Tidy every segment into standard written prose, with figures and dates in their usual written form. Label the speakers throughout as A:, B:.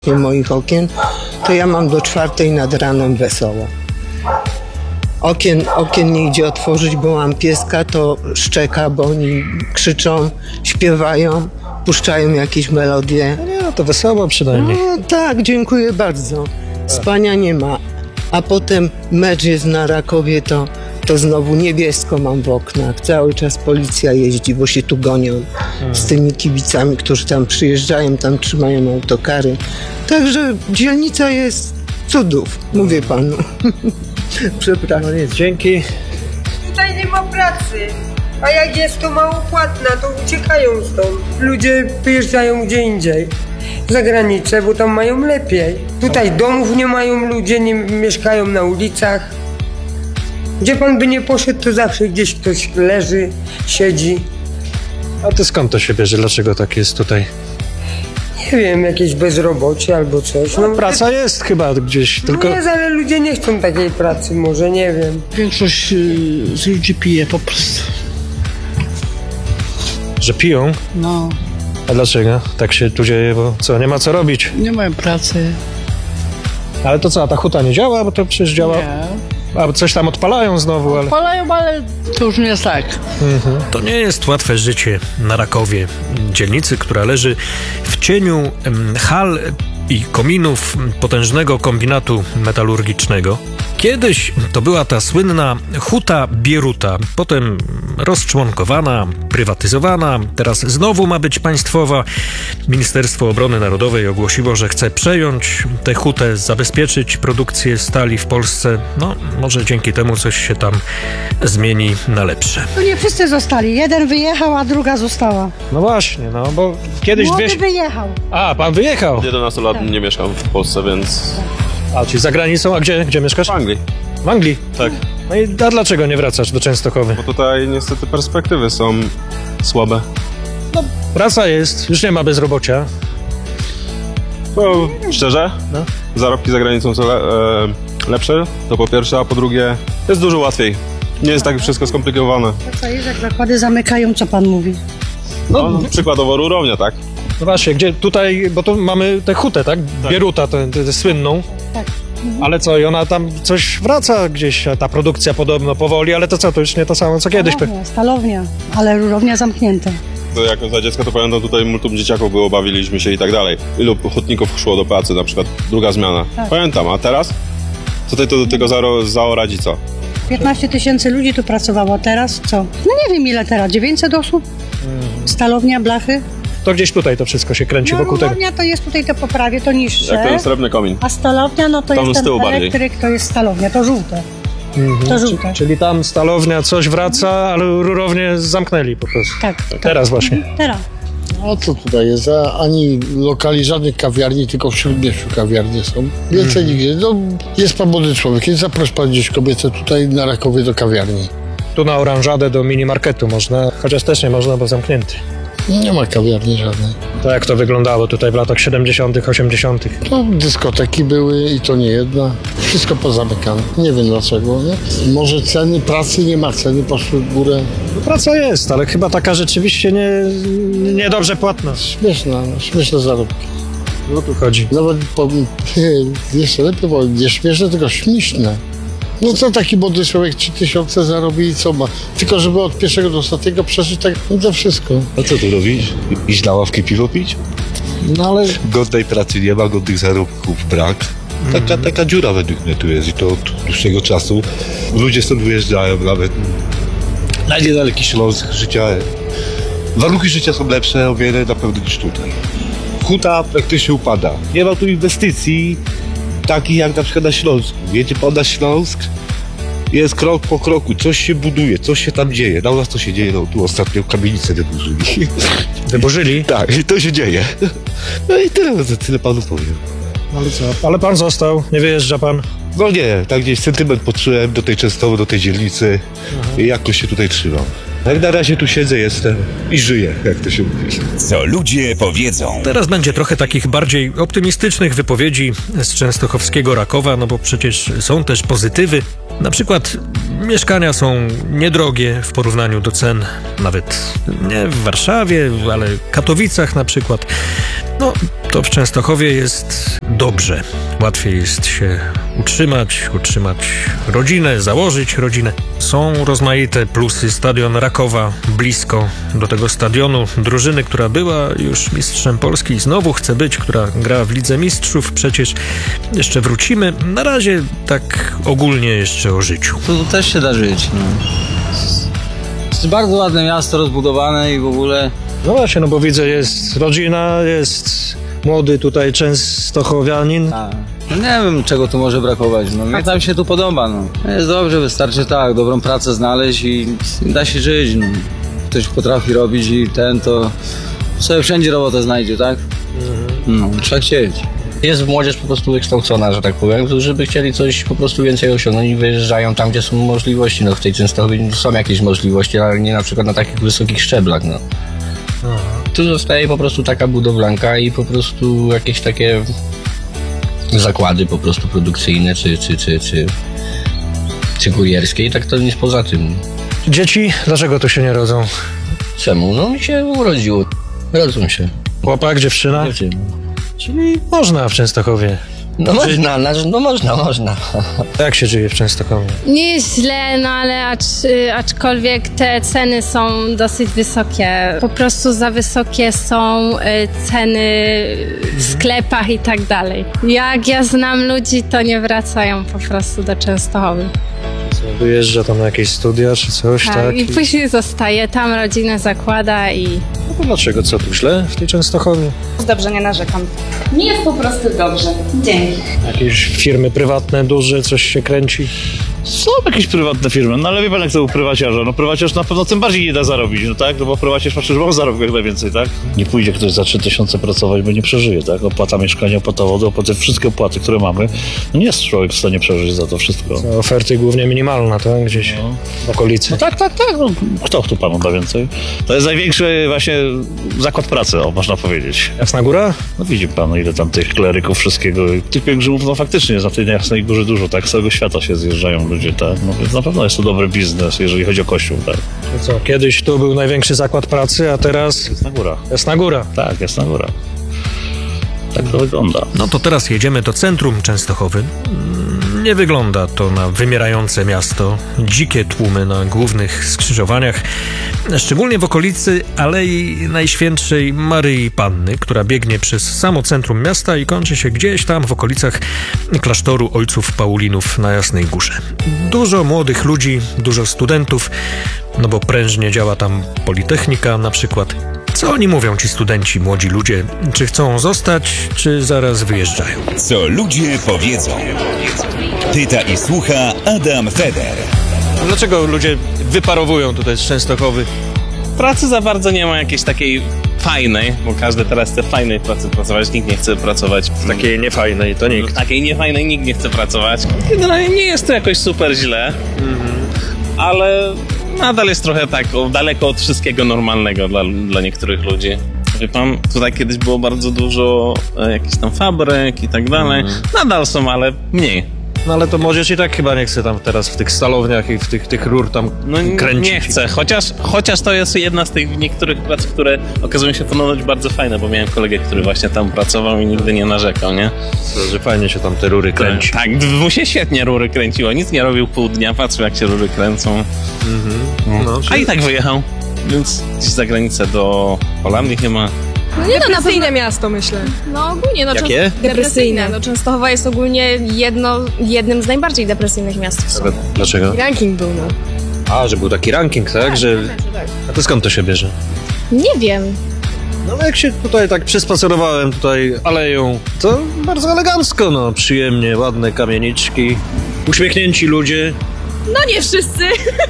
A: moich okien, to ja mam do 4 nad ranem wesoło. Okien nie idzie otworzyć, bo mam pieska, to szczeka, bo oni krzyczą, śpiewają, puszczają jakieś melodie.
B: No nie, no to wesoło przynajmniej.
A: No tak, dziękuję bardzo. Spania nie ma. A potem mecz jest na Rakowie, to znowu niebiesko mam w oknach. Cały czas policja jeździ, bo się tu gonią z tymi kibicami, którzy tam przyjeżdżają, tam trzymają autokary. Także dzielnica jest cudów, mówię panu. Przepraszam.
B: No nic, dzięki.
C: Tutaj nie ma pracy, a jak jest to mało płatna, to uciekają stąd. Ludzie wyjeżdżają gdzie indziej, za granicę, bo tam mają lepiej. Tutaj domów nie mają ludzie, nie mieszkają na ulicach. Gdzie pan by nie poszedł, to zawsze gdzieś ktoś leży, siedzi.
B: A ty skąd to się bierze? Dlaczego tak jest tutaj?
C: Nie wiem, jakieś bezrobocie albo coś.
B: No, praca jest chyba gdzieś, tylko...
C: Nie, ale ludzie nie chcą takiej pracy, może, nie wiem.
D: Większość z ludzi pije po prostu.
B: Że piją?
D: No,
B: A dlaczego tak się tu dzieje? Bo co, nie ma co robić?
D: nie mają pracy.
B: Ale to co, a ta huta nie działa? Bo to przecież działa...
D: Nie.
B: A coś tam odpalają znowu, ale...
D: Palają, ale to już nie jest tak.
E: To nie jest łatwe życie na Rakowie, dzielnicy, która leży w cieniu hal i kominów potężnego kombinatu metalurgicznego. Kiedyś to była ta słynna huta Bieruta, potem rozczłonkowana, prywatyzowana, teraz znowu ma być państwowa. Ministerstwo Obrony Narodowej ogłosiło, że chce przejąć tę hutę, zabezpieczyć produkcję stali w Polsce. No, może dzięki temu coś się tam zmieni na lepsze.
F: Tu nie wszyscy zostali. Jeden wyjechał, a druga została.
B: No właśnie, no bo kiedyś
F: Młody wyjechał.
B: A, pan wyjechał.
G: 11 lat nie mieszkam w Polsce, więc
B: A, czyli za granicą, a gdzie mieszkasz?
G: w Anglii.
B: W Anglii?
G: Tak,
B: No i a dlaczego nie wracasz do Częstochowy?
G: bo tutaj niestety perspektywy są słabe.
B: Praca jest, już nie ma bezrobocia.
G: Bo szczerze,
B: No.
G: zarobki za granicą są lepsze, to po pierwsze, a po drugie jest dużo łatwiej. Nie jest tak wszystko skomplikowane.
F: To co jest, jak zakłady zamykają, co pan mówi?
G: No, przykładowo rurownia, tak?
B: No właśnie, gdzie tutaj, bo tu mamy tę hutę, tak? Bieruta, tę słynną.
F: Tak.
B: Ale co, i ona tam coś wraca gdzieś, ta produkcja podobno powoli, ale to co, to już nie to samo co kiedyś.
F: Stalownia, ale rurownia zamknięta.
G: To jako za dziecka to pamiętam, tutaj multum dzieciaków było, bawiliśmy się i tak dalej. Ilu hutników szło do pracy, na przykład druga zmiana.
F: Tak.
G: Pamiętam, a teraz? Tutaj to do tego zaorać i co?
F: 15 000 ludzi tu pracowało, teraz co? No nie wiem ile teraz, 900 osób? Stalownia, blachy?
B: To gdzieś tutaj to wszystko się kręci
F: No
B: wokół tego.
F: rurownia to jest tutaj to po prawie, to niższe.
G: Jak ten srebrny komin.
F: A stalownia, no to
G: Tam
F: jest
G: z tyłu
F: ten
G: bardziej.
F: elektryk, to jest stalownia, to żółte. To żółte.
B: Czyli tam stalownia coś wraca, ale rurownię zamknęli po prostu.
F: Tak.
B: Teraz właśnie.
F: Teraz.
H: A co tutaj jest? Ani lokali, żadnych kawiarni, tylko w Śródmieściu kawiarnie są. Więcej nigdzie. No, jest pan młody człowiek, więc zaproś pan gdzieś kobietę tutaj na Rakowie do kawiarni.
B: Tu na Oranżadę do minimarketu można, chociaż też nie można, bo zamknięty.
H: Nie ma kawiarni żadnej.
B: To jak to wyglądało tutaj w latach 70., 80.?
H: To dyskoteki były i to nie jedna. Wszystko pozamykane. Nie wiem dlaczego, nie? Może ceny pracy, nie ma ceny, poszły w górę.
B: No, praca jest, ale chyba taka rzeczywiście niedobrze płatna.
H: Śmieszne zarobki.
B: O tu chodzi.
H: Nawet jeszcze lepiej, bo nie śmieszne, tylko śmieszne. No co taki młody człowiek 3000 zarobi i co ma? Tylko żeby od pierwszego do ostatniego przeżyć, tak, no to wszystko.
I: A co tu robisz? Iść na ławkę piwo pić?
H: No ale
I: Godnej pracy nie ma, godnych zarobków brak. Taka dziura według mnie tu jest i to od dłuższego czasu. Ludzie stąd wyjeżdżają nawet na niedaleki Śląsk. Warunki życia są lepsze o wiele na pewno niż tutaj. Huta praktycznie upada. Nie ma tu inwestycji takich jak na przykład na Śląsku. Wiecie pan, na Śląsk jest krok po kroku, coś się buduje, coś się tam dzieje. Na nas to się dzieje, no tu ostatnio kamienicę wyburzyli.
B: Wyburzyli?
I: Tak, i to się dzieje. No i tyle panu powiem.
B: Ale co? Ale pan został, nie wyjeżdża pan.
I: No nie, tak gdzieś sentyment poczułem do tej Częstochowy, do tej dzielnicy i jakoś się tutaj trzymam. Jak na razie tu siedzę, jestem i żyję, jak to się mówi.
J: Co ludzie powiedzą.
E: Teraz będzie trochę takich bardziej optymistycznych wypowiedzi z częstochowskiego Rakowa, no bo przecież są też pozytywy. Na przykład mieszkania są niedrogie w porównaniu do cen, nawet nie w Warszawie, ale Katowicach na przykład. No, to w Częstochowie jest dobrze. Łatwiej jest się utrzymać rodzinę, założyć rodzinę. Są rozmaite plusy. Stadion Rakowa blisko do tego stadionu. Drużyny, która była już mistrzem Polski, znowu chce być, która gra w Lidze Mistrzów. Przecież jeszcze wrócimy. Na razie tak ogólnie jeszcze o życiu.
K: Tu też się da żyć. No. Jest bardzo ładne miasto, rozbudowane i w ogóle...
B: No właśnie, no bo widzę, jest rodzina, jest młody tutaj częstochowianin.
K: No nie wiem, czego tu może brakować. No, mnie tam się tu podoba. No. Jest dobrze, wystarczy tak, dobrą pracę znaleźć i da się żyć. No. Ktoś potrafi robić i to sobie wszędzie robotę znajdzie, tak? No, trzeba chcieć.
L: Jest młodzież po prostu wykształcona, że tak powiem, którzy by chcieli coś po prostu więcej osiągnąć i wyjeżdżają tam, gdzie są możliwości. No w tej Częstochowie są jakieś możliwości, ale nie na przykład na takich wysokich szczeblach, no. Tu zostaje po prostu taka budowlanka i po prostu jakieś takie zakłady po prostu produkcyjne czy kurierskie i tak to nic poza tym.
B: Dzieci, dlaczego tu się nie rodzą?
L: Czemu? No mi się urodziło. Rodzą się.
B: Chłopak, dziewczyna?
L: Dziewczyna.
B: Czyli można w Częstochowie.
L: No można.
B: Jak się żyje w Częstochowie?
M: Nie jest źle, no ale aczkolwiek te ceny są dosyć wysokie. Po prostu za wysokie są ceny w sklepach i tak dalej. Jak ja znam ludzi, to nie wracają po prostu do Częstochowy.
B: Wyjeżdża tam na jakieś studia czy coś, tak?
M: I później zostaje, tam rodzinę zakłada i...
B: No to dlaczego? Co tu źle w tej Częstochowie?
N: Dobrze, nie narzekam. Mi jest po prostu dobrze. Dzięki.
B: Jakieś firmy prywatne, duże, coś się kręci?
O: Są jakieś prywatne firmy, no ale wie pan jak to u prywaciarza. No prywaciarz na pewno tym bardziej nie da zarobić, no tak? No bo prywaciarz patrzy, że ma zarobić jak najwięcej, tak? Nie pójdzie ktoś za 3000 pracować, bo nie przeżyje, tak? Opłata mieszkania, opłata wody, opłata wszystkie opłaty, które mamy. No nie jest człowiek w stanie przeżyć za to wszystko.
B: Oferty głównie minimalna, tak? Gdzieś w okolicy.
O: No tak. No, kto tu panu da więcej? To jest największy właśnie zakład pracy, można powiedzieć.
B: Jasna Góra?
O: No widzi pan, ile tam tych kleryków, wszystkiego. Tych pielgrzymów, no faktycznie jest na tej Jasnej Górze dużo, tak? Z całego świata się zjeżdżają ludzie, tak? No więc na pewno jest to dobry biznes, jeżeli chodzi o Kościół, tak?
B: To co, kiedyś tu był największy zakład pracy, a teraz...
O: Jasna Góra.
B: Jasna Góra.
O: Tak, Jasna Góra. Tak to wygląda.
E: No to teraz jedziemy do centrum Częstochowy. Nie wygląda to na wymierające miasto. Dzikie tłumy na głównych skrzyżowaniach, szczególnie w okolicy Alei Najświętszej Maryi Panny, która biegnie przez samo centrum miasta i kończy się gdzieś tam w okolicach klasztoru Ojców Paulinów na Jasnej Górze. Dużo młodych ludzi, dużo studentów, no bo prężnie działa tam Politechnika na przykład. Co oni mówią, ci studenci, młodzi ludzie? Czy chcą zostać, czy zaraz wyjeżdżają?
J: Co ludzie powiedzą. Pyta i słucha Adam Feder.
B: Dlaczego ludzie wyparowują tutaj z Częstochowy?
P: Pracy za bardzo nie ma jakiejś takiej fajnej, bo każdy teraz chce w fajnej pracy pracować, nikt nie chce pracować
B: w takiej niefajnej, to nikt.
P: W takiej niefajnej nikt nie chce pracować. Generalnie nie jest to jakoś super źle, ale nadal jest trochę tak daleko od wszystkiego normalnego dla niektórych ludzi. Wie pan, tutaj kiedyś było bardzo dużo jakichś tam fabryk i tak dalej. Nadal są, ale mniej.
B: No ale to młodzież i tak chyba nie chce tam teraz w tych stalowniach i w tych rur tam kręcić.
P: Nie chce, chociaż to jest jedna z tych niektórych prac, które okazują się ponoć bardzo fajne, bo miałem kolegę, który właśnie tam pracował i nigdy nie narzekał, nie?
B: Że fajnie się tam te rury kręci.
P: Tak, mu się świetnie rury kręciło, nic nie robił pół dnia, patrzył jak się rury kręcą. A i tak wyjechał, więc gdzieś za granicę do Holandii chyba.
Q: No nie, depresyjne miasto, myślę. No ogólnie, no
B: jakie?
Q: Depresyjne. No Częstochowa jest ogólnie jednym z najbardziej depresyjnych miast w sumie.
B: Dlaczego?
Q: Ranking był, no.
B: A, że był taki ranking, tak? Że...
Q: Tak.
B: A to skąd to się bierze?
Q: Nie wiem.
B: No jak się tutaj tak przespacerowałem tutaj aleją, to bardzo elegancko, no, przyjemnie, ładne kamieniczki, uśmiechnięci ludzie.
Q: No nie wszyscy.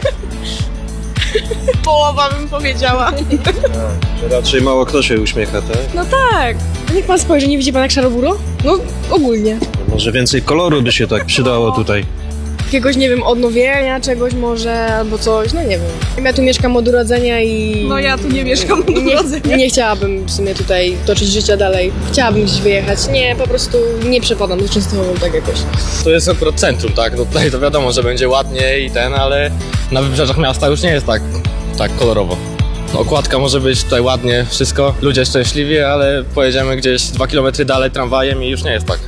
Q: Połowa bym powiedziała.
B: Że raczej mało kto się uśmiecha, tak?
Q: No tak. A niech pan spojrzy, nie widzi pan jak szaroburo? No ogólnie.
B: Może więcej koloru by się tak przydało tutaj.
Q: Jakiegoś, nie wiem, odnowienia czegoś może, albo coś, no nie wiem. Ja tu mieszkam od urodzenia i... No ja tu nie mieszkam od urodzenia. Nie chciałabym w sumie tutaj toczyć życia dalej. Chciałabym gdzieś wyjechać. Nie, po prostu nie przepadam z Częstochową tak jakoś.
R: To jest akurat centrum, tak? No tutaj to wiadomo, że będzie ładnie i ale na wybrzeżach miasta już nie jest tak kolorowo. okładka może być tutaj ładnie, wszystko, ludzie szczęśliwi, ale pojedziemy gdzieś 2 km dalej tramwajem i już nie jest tak.